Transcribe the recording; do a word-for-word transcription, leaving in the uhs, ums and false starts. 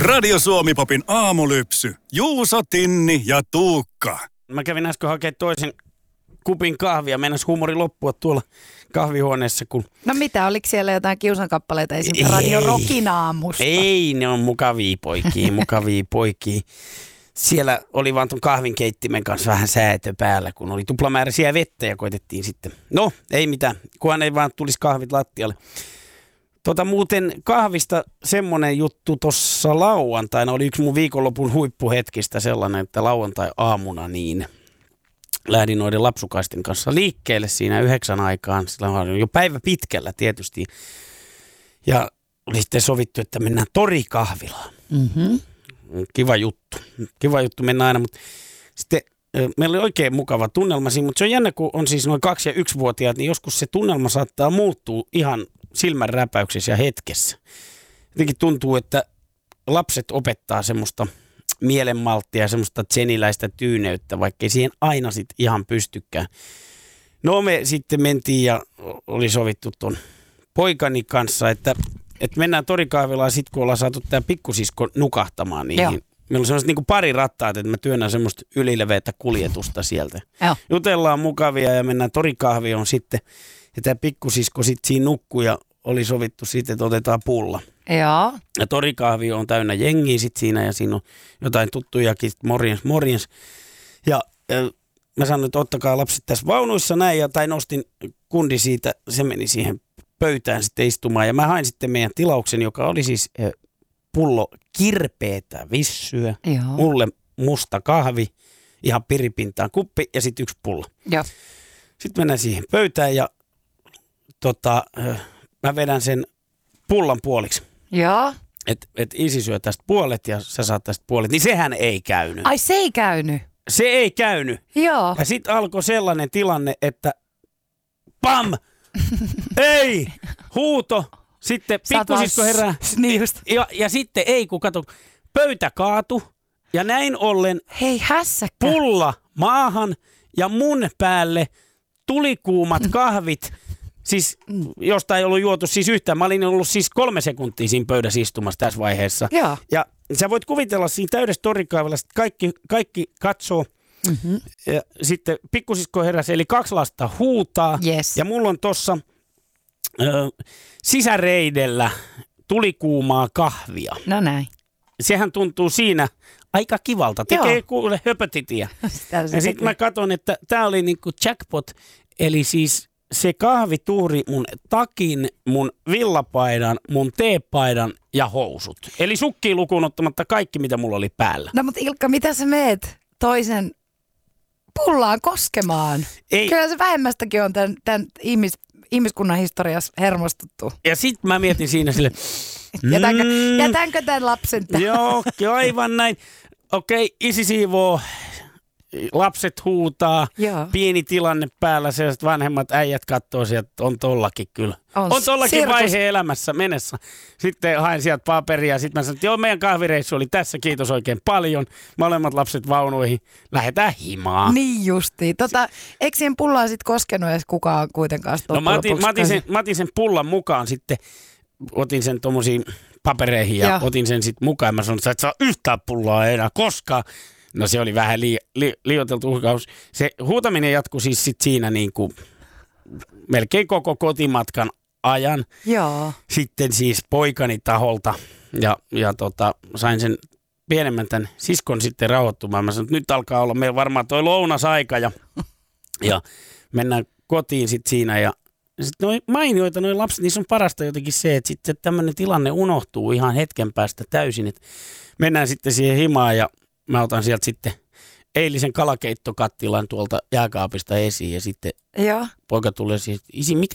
Radio Suomi-popin aamulypsy. Juuso, Tinni ja Tuukka. Mä kävin äsken hakemaan toisen kupin kahvia. Meinas huumori loppua tuolla kahvihuoneessa. Kun... No mitä, oliko siellä jotain kiusankappaleita esimerkiksi Radio Rockin aamusta? Ei, ne on mukavia poikia, mukavia poikia. Siellä oli vaan ton kahvinkeittimen kanssa vähän säätö päällä, kun oli tuplamääräisiä vettä ja koitettiin sitten. No, ei mitään, kunhan ei vaan tulisi kahvit lattialle. Tota muuten kahvista semmonen juttu tuossa lauantaina, oli yksi mun viikonlopun huippuhetkistä sellainen, että lauantai-aamuna niin lähdin noiden lapsukaisten kanssa liikkeelle siinä yhdeksän aikaan. Sillä oli jo päivä pitkällä tietysti. Ja oli sitten sovittu, että mennään torikahvilaan. Mm-hmm. Kiva juttu. Kiva juttu mennä aina, mutta sitten meillä oli oikein mukava tunnelma siinä, mutta se on jännä, kun on siis noin kaksi- ja yksivuotiaat, niin joskus se tunnelma saattaa muuttua ihan silmänräpäyksessä ja hetkessä. Jotenkin tuntuu, että lapset opettaa semmoista mielenmalttia ja semmoista tseniläistä tyyneyttä, vaikka ei siihen aina sit ihan pystykään. No me sitten mentiin ja oli sovittu ton poikani kanssa, että, että mennään torikahvilaan sit, kun ollaan saatu tää pikkusisko nukahtamaan niihin. Joo. Meillä on sellaiset niin kuin pari rattaat, että mä työnnän semmoista ylileveätä kuljetusta sieltä. Joo. Jutellaan mukavia ja mennään torikahvioon sitten. Ja tämä pikkusisko sitten siinä nukkui ja oli sovittu sitten, että otetaan pulla. Joo. Ja torikahvio on täynnä jengiä sitten siinä ja siinä on jotain tuttujakin, morjens, morjens. Ja, ja mä sanoin, että ottakaa lapset tässä vaunuissa näin ja tai nostin kundi siitä, se meni siihen pöytään sitten istumaan. Ja mä hain sitten meidän tilauksen, joka oli siis pullo kirpeätä vissyä, joo, mulle musta kahvi, ihan piripintaan kuppi ja sitten yksi pulla. Joo. Sitten mennään siihen pöytään ja tota, mä vedän sen pullan puoliksi. Joo. Että et isi syö tästä puolet ja sä saat tästä puolet, niin sehän ei käynyt. Ai se ei käynyt? Se ei käynyt. Joo. Ja sitten alkoi sellainen tilanne, että pam! Ei! Huuto! Sitten pikkusisko herää. Niin just. Ja, ja sitten ei, kun kato, pöytä kaatu ja näin ollen hei hässäkkä. Pulla maahan ja mun päälle tulikuumat kahvit. Siis josta ei ollut juotu siis yhtään. Mä olin ollut siis kolme sekuntia siinä pöydässä istumassa tässä vaiheessa. Joo. Ja sä voit kuvitella siinä täydessä torikahvilassa, että kaikki, kaikki katsoo. Mm-hmm. Ja sitten pikkusisko heräsi, eli kaksi lasta huutaa. Yes. Ja mulla on tossa ö, sisäreidellä tulikuumaa kahvia. No näin. Sehän tuntuu siinä aika kivalta. Tekee joo, kuule höpötitiä. Ja sitten mä katson, että tää oli niinku jackpot, eli siis se kahvituuri mun takin, mun villapaidan, mun teepaidan ja housut. Eli sukkiin lukuun ottamatta kaikki, mitä mulla oli päällä. No mutta Ilkka, mitä sä meet toisen pullaan koskemaan? Ei. Kyllä se vähemmästäkin on tämän, tämän ihmis, ihmiskunnan historiassa hermostuttu. Ja sit mä mietin siinä sille, jätänkö, mm, jätänkö tämän lapsen tämän? Joo, aivan näin. Okei, isi siivoo. Lapset huutaa, joo, pieni tilanne päällä, sellaiset vanhemmat äijät katsoo sieltä, että on tollakin kyllä. On, on tollakin sirkus vaihe elämässä menessä. Sitten hain sieltä paperia ja sitten mä sanoin, että joo, meidän kahvireissu oli tässä, kiitos oikein paljon. Molemmat lapset vaunuihin, lähdetään himaan. Niin justiin. Tota, eikö siihen pullaan sitten koskenut edes kukaan kuitenkaan? No mä otin, mä, otin sen, mä otin sen pullan mukaan sitten, otin sen tommosiin papereihin ja, ja otin sen sitten mukaan. Mä sanoin, että sä et saa yhtään pullaa enää koskaan. No se oli vähän li, li, liioiteltu uhkaus. Se huutaminen jatkui siis sit siinä niin kuin melkein koko kotimatkan ajan. Joo. Sitten siis poikani taholta ja, ja tota, sain sen pienemmän tämän siskon sitten rauhoittumaan. Mä sanoin, että nyt alkaa olla meillä varmaan toi lounasaika ja, ja mennään kotiin sitten siinä. Ja sitten noi mainioita, noi lapset, niissä on parasta jotenkin se, että sitten tämmöinen tilanne unohtuu ihan hetken päästä täysin. Että mennään sitten siihen himaan ja mä otan sieltä sitten eilisen kalakeittokattilan tuolta jääkaapista esiin ja sitten joo, poika tulee siihen, isi, mikä